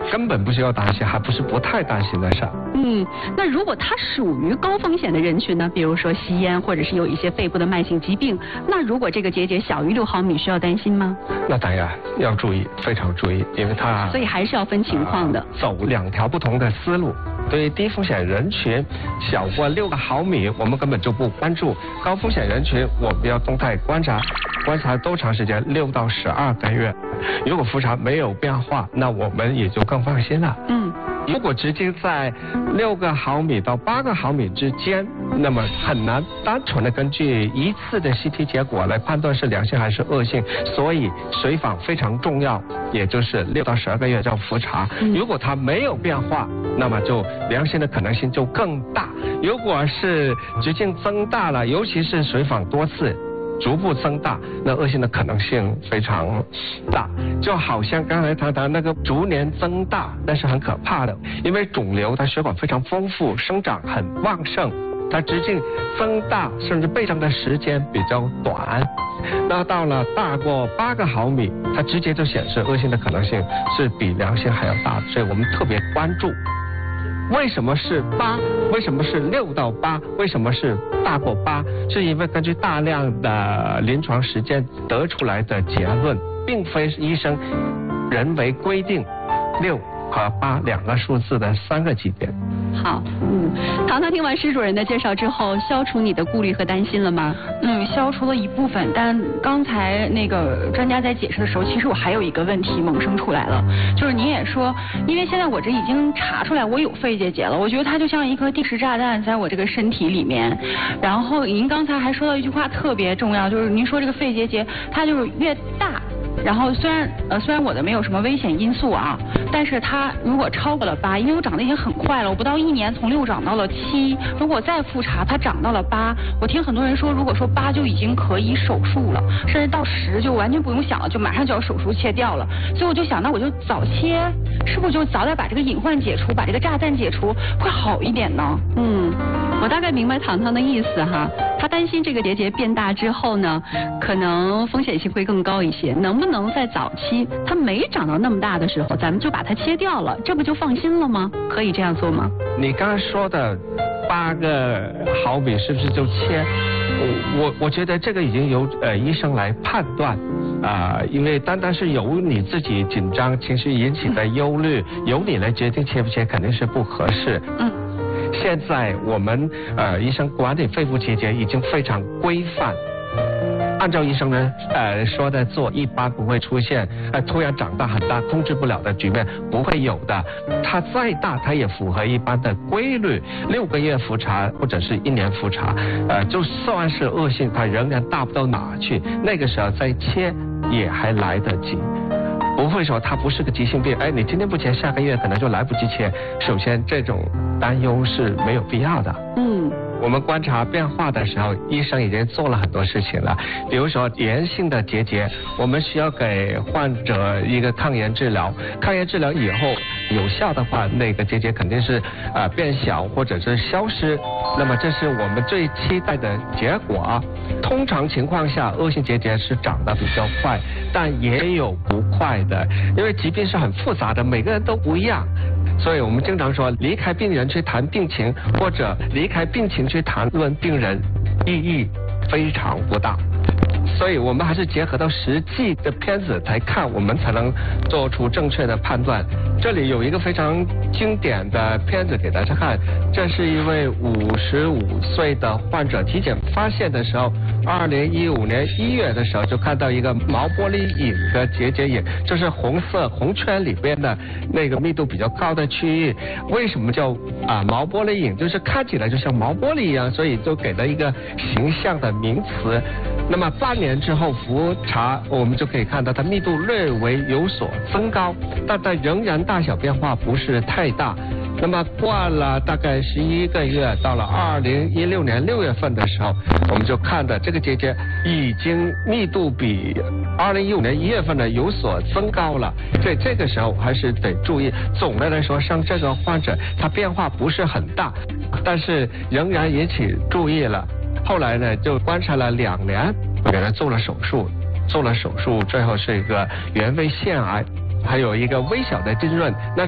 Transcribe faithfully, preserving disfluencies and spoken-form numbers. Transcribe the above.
根本不需要担心，还不是不太担心的事。 嗯，那如果他属于高风险的人群呢？比如说吸烟，或者是有一些肺部的慢性疾病，那如果这个结节小于六毫米，需要担心吗？ 那当然要注意，非常注意，因为它所以还是要分情况的， 呃、走两条不同的思路。对于低风险人群，小过六个毫米，我们根本就不关注；高风险人群，我们要动态观察，观察多长时间？六到十二个月。如果复查没有变化，那我们也就更放心了。嗯。如果直径在六个毫米到八个毫米之间，那么很难单纯的根据一次的 C T 结果来判断是良性还是恶性，所以随访非常重要，也就是六到十二个月要复查。如果它没有变化，那么就良性的可能性就更大。如果是直径增大了，尤其是随访多次，逐步增大，那恶性的可能性非常大。就好像刚才谈谈那个逐年增大，那是很可怕的，因为肿瘤它血管非常丰富，生长很旺盛，它直径增大甚至倍增的时间比较短。那到了大过八个毫米，它直接就显示恶性的可能性是比良性还要大，所以我们特别关注。为什么是八？为什么是六到八？为什么是大过八？是因为根据大量的临床实践得出来的结论，并非医生人为规定六和八两个数字的三个级别。 好，嗯，糖糖听完施主任的介绍之后，消除你的顾虑和担心了吗？ 嗯，消除了一部分，但刚才那个专家在解释的时候，其实我还有一个问题萌生出来了，就是您也说，因为现在我这已经查出来我有肺结节了，我觉得它就像一颗定时炸弹在我这个身体里面。然后您刚才还说到一句话特别重要，就是您说这个肺结节它就是越大。然后虽然呃虽然我的没有什么危险因素啊，但是它如果超过了八，因为我长得已经很快了，我不到一年从六长到了七，如果再复查它长到了八，我听很多人说，如果说八就已经可以手术了，甚至到十就完全不用想了，就马上就要手术切掉了。所以我就想，那我就早切，是不是就早点把这个隐患解除，把这个炸弹解除，会好一点呢？ 嗯，我大概明白糖糖的意思哈，他担心这个结节变大之后呢，可能风险性会更高一些，能不能在早期它没长到那么大的时候，咱们就把它切掉了，这不就放心了吗？可以这样做吗？ 你刚才说的八个毫米是不是就切？我我我觉得这个已经由呃医生来判断啊、呃，因为单单是由你自己紧张情绪引起的忧虑，由你来决定切不切，肯定是不合适。嗯。现在我们呃医生管理肺部结节已经非常规范。按照医生呢呃说的做，一般不会出现呃突然长大很大控制不了的局面，不会有的。它再大，它也符合一般的规律，六个月复查或者是一年复查，呃就算是恶性，它仍然大不到哪去，那个时候再切也还来得及。不会说它不是个急性病，哎，你今天不切，下个月可能就来不及切。首先，这种担忧是没有必要的。嗯。我们观察变化的时候，医生已经做了很多事情了。比如说炎性的结节，我们需要给患者一个抗炎治疗。抗炎治疗以后有效的话，那个结节肯定是呃变小或者是消失。那么这是我们最期待的结果。通常情况下，恶性结节是长得比较快，但也有不快的，因为疾病是很复杂的，每个人都不一样。所以我们经常说，离开病人去谈病情，或者离开病情去谈论病人，意义非常不大。所以我们还是结合到实际的片子来看，我们才能做出正确的判断。这里有一个非常经典的片子给大家看，这是一位五十五岁的患者体检发现的时候，二零一五年一月的时候就看到一个毛玻璃影的结节影，就是红色红圈里边的那个密度比较高的区域。为什么叫啊毛玻璃影？就是看起来就像毛玻璃一样，所以就给了一个形象的名词。那么半年之后复查，我们就可以看到它密度略微有所增高，但它仍然大小变化不是太大。那么过了大概十一个月，到了二零一六年六月份的时候，我们就看到这个结节已经密度比二零一五年一月份呢有所增高了。所以这个时候还是得注意。总的来说，像这个患者，他变化不是很大，但是仍然引起注意了。后来呢，就观察了两年，给他做了手术，做了手术，最后是一个原位腺癌，还有一个微小的浸润。那